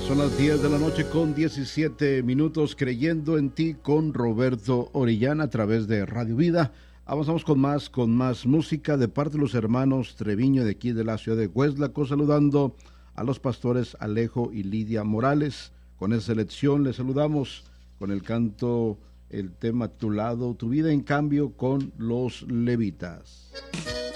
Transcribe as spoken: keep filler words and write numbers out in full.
Son las diez de la noche con diecisiete minutos, creyendo en ti con Roberto Orellana a través de Radio Vida. Avanzamos con más, con más música de parte de los hermanos Treviño de aquí de la ciudad de Hueslaco, saludando a los pastores Alejo y Lidia Morales. Con esa selección les saludamos con el canto, el tema Tu lado, tu vida en cambio con los levitas.